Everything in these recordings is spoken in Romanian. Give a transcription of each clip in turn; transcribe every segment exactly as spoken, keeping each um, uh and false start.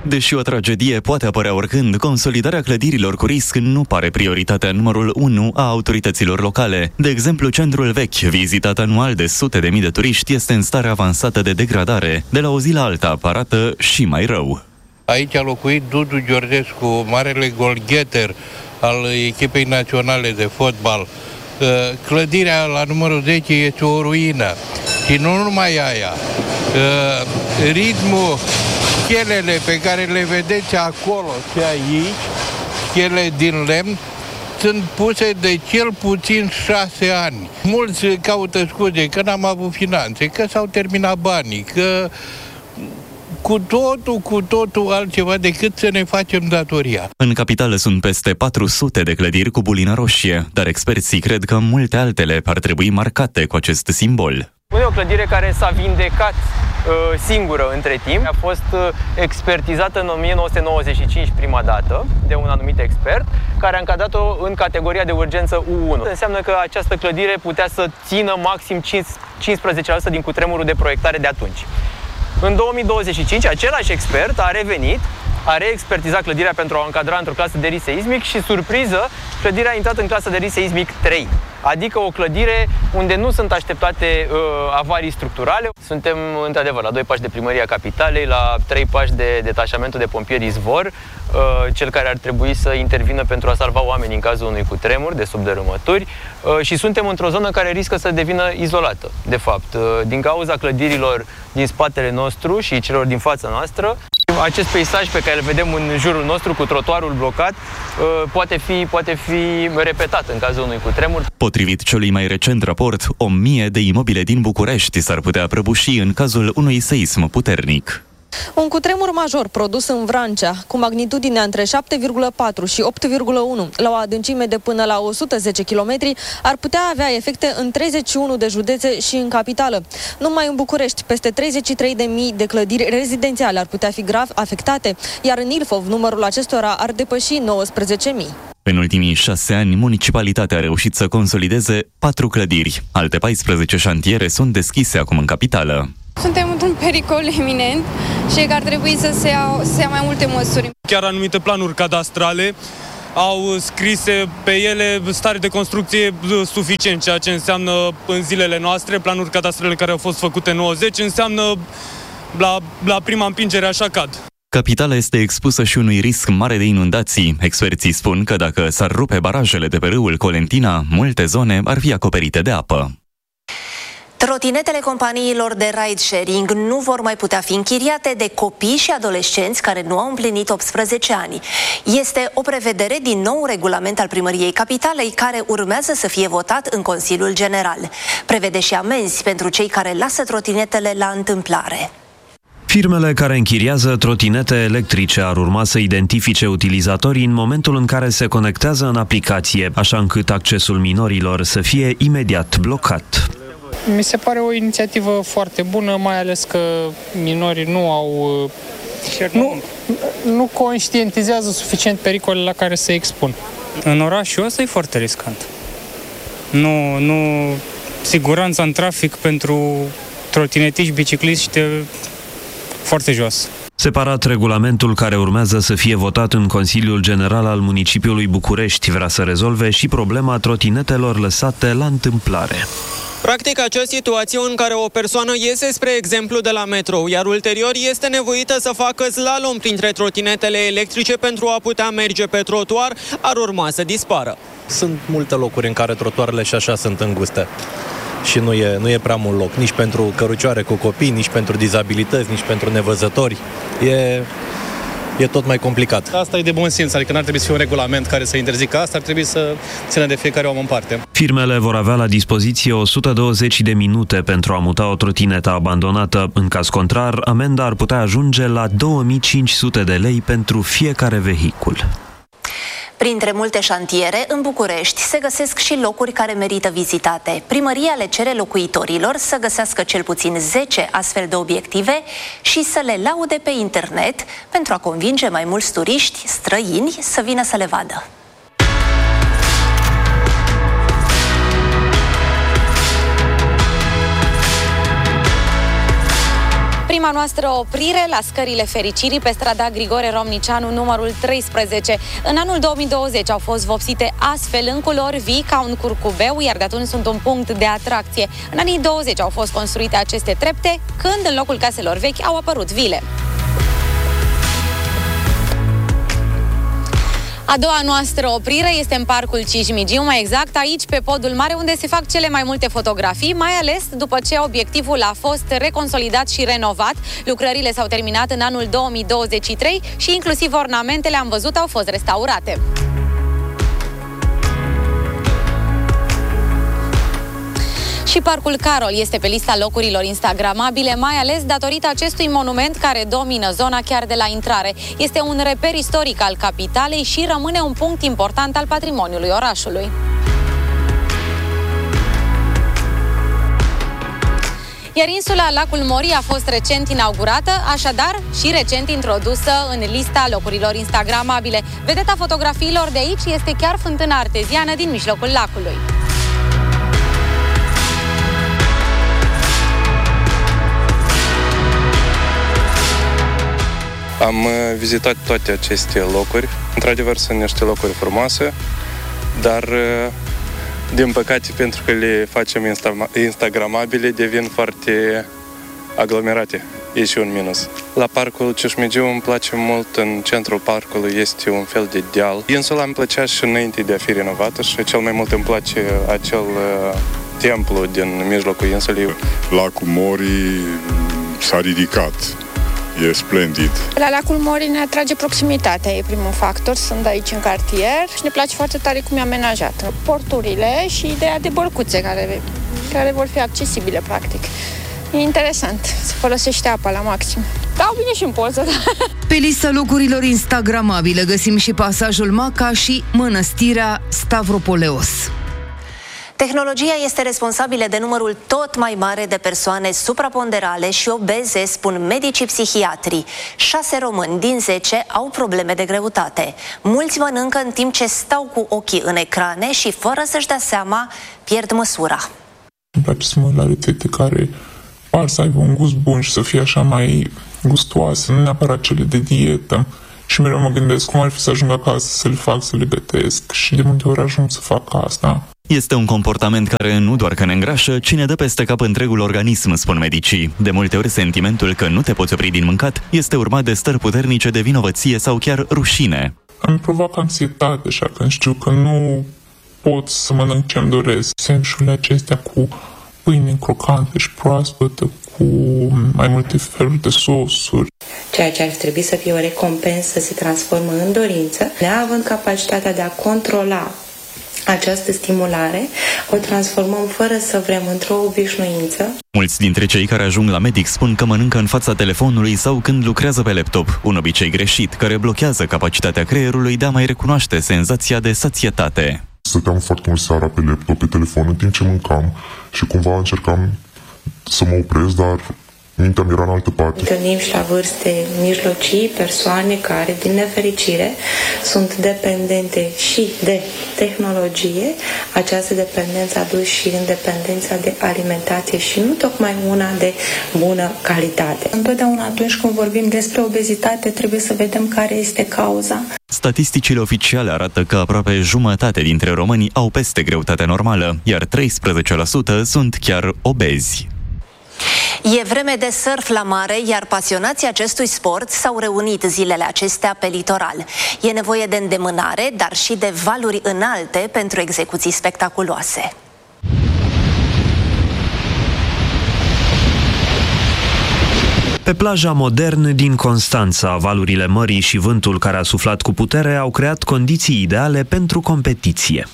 Deși o tragedie poate apărea oricând, consolidarea clădirilor cu risc nu pare prioritatea numărul unu a autorităților locale. De exemplu, centrul vechi, vizitat anual de sute de mii de turiști, este în stare avansată de degradare. De la o zi la alta arată și mai rău. Aici a locuit Dudu Georgescu, marele golgheter al echipei naționale de fotbal. Clădirea la numărul zece este o ruină. Și nu numai aia. Ritmul, schelele pe care le vedeți acolo și aici, schele din lemn, sunt puse de cel puțin șase ani. Mulți caută scuze că n-am avut finanțe, că s-au terminat banii, că cu totul, cu totul altceva decât să ne facem datoria. În capitală sunt peste patru sute de clădiri cu bulină roșie, dar experții cred că multe altele ar trebui marcate cu acest simbol. E o clădire care s-a vindecat uh, singură între timp. A fost uh, expertizată în o mie nouă sute nouăzeci și cinci prima dată de un anumit expert, care a încadrat-o în categoria de urgență U unu. Înseamnă că această clădire putea să țină maxim cincisprezece la sută din cutremurul de proiectare de atunci. În două mii douăzeci și cinci, același expert a revenit, a reexpertizat clădirea pentru a o încadra într-o clasă de risc seismic și, surpriză, clădirea a intrat în clasa de risc seismic trei. Adică o clădire unde nu sunt așteptate uh, avarii structurale. Suntem, într-adevăr, la doi pași de primăria capitalei, la trei pași de detașamentul de pompieri Izvor, uh, cel care ar trebui să intervină pentru a salva oamenii în cazul unui cutremur de subdărâmături, uh, și suntem într-o zonă care riscă să devină izolată, de fapt, uh, din cauza clădirilor din spatele nostru și celor din fața noastră. Acest peisaj pe care îl vedem în jurul nostru, cu trotuarul blocat, poate fi, poate fi repetat în cazul unui cutremur. Potrivit celui mai recent raport, o mie de imobile din București s-ar putea prăbuși în cazul unui seism puternic. Un cutremur major produs în Vrancea, cu magnitudine între șapte virgulă patru și opt virgulă unu, la o adâncime de până la o sută zece kilometri, ar putea avea efecte în treizeci și unu de județe și în capitală. Numai în București, peste treizeci și trei de mii de clădiri rezidențiale ar putea fi grav afectate, iar în Ilfov numărul acestora ar depăși nouăsprezece mii. În ultimii șase ani, municipalitatea a reușit să consolideze patru clădiri. Alte paisprezece șantiere sunt deschise acum în capitală. Suntem într-un pericol eminent și că ar trebui să se ia, să ia mai multe măsuri. Chiar anumite planuri cadastrale au scrise pe ele stare de construcție suficient, ceea ce înseamnă în zilele noastre, planuri cadastrale care au fost făcute în nouăzeci, înseamnă la, la prima împingere așa cad. Capitala este expusă și unui risc mare de inundații. Experții spun că dacă s-ar rupe barajele de pe râul Colentina, multe zone ar fi acoperite de apă. Trotinetele companiilor de ride-sharing nu vor mai putea fi închiriate de copii și adolescenți care nu au împlinit optsprezece ani. Este o prevedere din nou regulament al Primăriei Capitalei care urmează să fie votat în Consiliul General. Prevede și amenzi pentru cei care lasă trotinetele la întâmplare. Firmele care închiriază trotinete electrice ar urma să identifice utilizatorii în momentul în care se conectează în aplicație, așa încât accesul minorilor să fie imediat blocat. Mi se pare o inițiativă foarte bună, mai ales că minorii nu au... Nu, nu conștientizează suficient pericolele la care se expun. În orașul ăsta e foarte riscant. Nu, nu, siguranța în trafic pentru trotinetiști, bicicliști e foarte jos. Separat, regulamentul care urmează să fie votat în Consiliul General al Municipiului București vrea să rezolve și problema trotinetelor lăsate la întâmplare. Practic, acea situație în care o persoană iese, spre exemplu, de la metrou, iar ulterior este nevoită să facă slalom printre trotinetele electrice pentru a putea merge pe trotuar, ar urma să dispară. Sunt multe locuri în care trotuarele și așa sunt înguste și nu e, nu e prea mult loc, nici pentru cărucioare cu copii, nici pentru dizabilități, nici pentru nevăzători. E... E tot mai complicat. Asta e de bun simț, adică n-ar trebui să fie un regulament care să interzică asta, ar trebui să țină de fiecare om în parte. Firmele vor avea la dispoziție o sută douăzeci de minute pentru a muta o trotinetă abandonată. În caz contrar, amenda ar putea ajunge la două mii cinci sute de lei pentru fiecare vehicul. Printre multe șantiere, în București se găsesc și locuri care merită vizitate. Primăria le cere locuitorilor să găsească cel puțin zece astfel de obiective și să le laude pe internet pentru a convinge mai mulți turiști străini să vină să le vadă. Ultima noastră oprire la scările fericirii pe strada Grigore Romnicianu, numărul treisprezece. În anul două mii douăzeci au fost vopsite astfel în culori vii ca un curcubeu, iar de atunci sunt un punct de atracție. În anii douăzeci au fost construite aceste trepte, când în locul caselor vechi au apărut vile. A doua noastră oprire este în Parcul Cismigiu, mai exact aici pe Podul Mare, unde se fac cele mai multe fotografii, mai ales după ce obiectivul a fost reconsolidat și renovat. Lucrările s-au terminat în anul două mii douăzeci și trei și inclusiv ornamentele, am văzut, au fost restaurate. Și Parcul Carol este pe lista locurilor instagramabile, mai ales datorită acestui monument care domină zona chiar de la intrare. Este un reper istoric al capitalei și rămâne un punct important al patrimoniului orașului. Iar insula Lacul Morii a fost recent inaugurată, așadar și recent introdusă în lista locurilor instagramabile. Vedeta fotografiilor de aici este chiar fântâna arteziană din mijlocul lacului. Am vizitat toate aceste locuri. Într-adevăr, sunt niște locuri frumoase, dar, din păcate, pentru că le facem insta- instagramabile, devin foarte aglomerate. E și un minus. La Parcul Cismigiu îmi place mult, în centrul parcului este un fel de deal. Insula îmi plăcea și înainte de a fi renovată și cel mai mult îmi place acel uh, templu din mijlocul insulei. Lacul Morii s-a ridicat. E splendid. La Lacul Morii ne atrage proximitatea, e primul factor. Sunt aici în cartier și ne place foarte tare cum e amenajat. Porturile și ideea de bărcuțe care, care vor fi accesibile, practic. E interesant, se folosește apa la maxim. Dau bine și în poză, da. Pe lista locurilor instagramabile găsim și pasajul Maca și mănăstirea Stavropoleos. Tehnologia este responsabilă de numărul tot mai mare de persoane supraponderale și obeze, spun medicii psihiatri. Șase români din zece au probleme de greutate. Mulți mănâncă în timp ce stau cu ochii în ecrane și, fără să-și dea seama, pierd măsura. Îmi place să mă uit la rețete care par să aibă un gust bun și să fie așa mai gustoase, nu neapărat cele de dietă. Și mereu mă gândesc cum ar fi să ajung acasă, să le fac, să le gătesc, și de multe ori ajung să fac asta. Este un comportament care nu doar că ne îngrașă, ci ne dă peste cap întregul organism, spun medicii. De multe ori, sentimentul că nu te poți opri din mâncat este urmat de stări puternice de vinovăție sau chiar rușine. Îmi provoacă anxietate, așa, când știu că nu pot să mănânc ce-mi doresc. Sandwich-urile acestea cu pâine crocantă și proaspătă, cu mai multe feluri de sosuri. Ceea ce ar trebui să fie o recompensă se transformă în dorință, neavând capacitatea de a controla această stimulare, o transformăm fără să vrem într-o obișnuință. Mulți dintre cei care ajung la medic spun că mănâncă în fața telefonului sau când lucrează pe laptop, un obicei greșit care blochează capacitatea creierului de a mai recunoaște senzația de sațietate. Stăteam foarte mult seara pe laptop, pe telefon, în timp ce mâncam și cumva încercam să mă opresc, dar mintea mi era în altă parte. Întâlnim și la vârste mijlocii persoane care, din nefericire, sunt dependente și de tehnologie. Această dependență a dus și în dependența de alimentație și nu tocmai una de bună calitate. Întotdeauna atunci când vorbim despre obezitate, trebuie să vedem care este cauza. Statisticile oficiale arată că aproape jumătate dintre români au peste greutatea normală, iar treisprezece la sută sunt chiar obezi. E vreme de surf la mare, iar pasionații acestui sport s-au reunit zilele acestea pe litoral. E nevoie de îndemânare, dar și de valuri înalte pentru execuții spectaculoase. Pe plaja Modern din Constanța, valurile mării și vântul care a suflat cu putere au creat condiții ideale pentru competiție.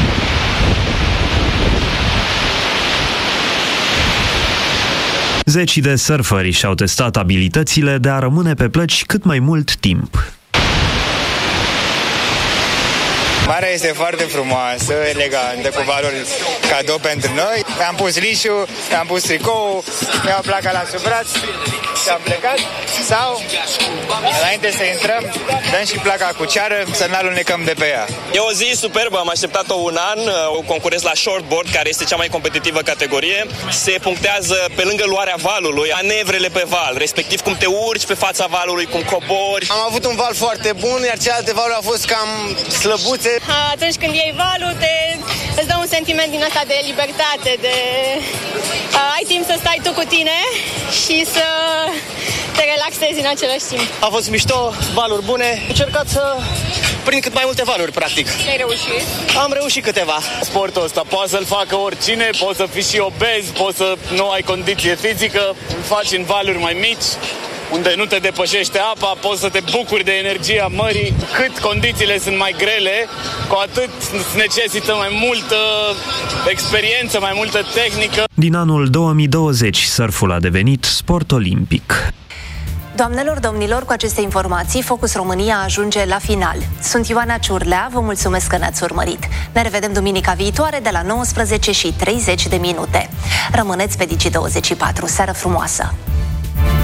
Zeci de surferi și-au testat abilitățile de a rămâne pe plăci cât mai mult timp. Marea este foarte frumoasă, elegantă, cu valori cadou pentru noi. Mi-am pus lișul, mi-am pus tricou, mi-am placa la sub braț și am plecat. Sau, înainte să intrăm, dăm și placa cu ceară să ne alunecăm de pe ea. E o zi superbă, am așteptat-o un an, o concurez la shortboard, care este cea mai competitivă categorie. Se punctează pe lângă luarea valului, manevrele pe val, respectiv cum te urci pe fața valului, cum cobori. Am avut un val foarte bun, iar celelalte valuri au fost cam slăbuțe. Atunci când iei valul, te, îți dă un sentiment din asta de libertate, de uh, ai timp să stai tu cu tine și să te relaxezi în același timp. A fost mișto, valuri bune, am încercat să prind cât mai multe valuri, practic. Și ai reușit? Am reușit câteva. Sportul ăsta poate să-l facă oricine, poți să fii și obez, poți să nu ai condiție fizică, îl faci în valuri mai mici, unde nu te depășește apa, poți să te bucuri de energia mării. Cât condițiile sunt mai grele, cu atât necesită mai multă experiență, mai multă tehnică. Din anul două mii douăzeci, surful a devenit sport olimpic. Doamnelor, domnilor, cu aceste informații, Focus România ajunge la final. Sunt Ioana Ciurlea, vă mulțumesc că ne-ați urmărit. Ne revedem duminica viitoare de la nouăsprezece și treizeci de minute. Rămâneți pe Digi douăzeci și patru. Seară frumoasă!